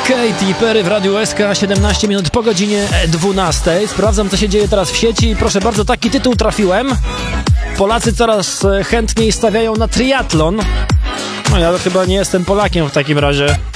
Katy Perry w Radiu SK, 17 minut po godzinie 12. Sprawdzam, co się dzieje teraz w sieci i proszę bardzo, taki tytuł trafiłem. Polacy coraz chętniej stawiają na triatlon. No ja chyba nie jestem Polakiem w takim razie.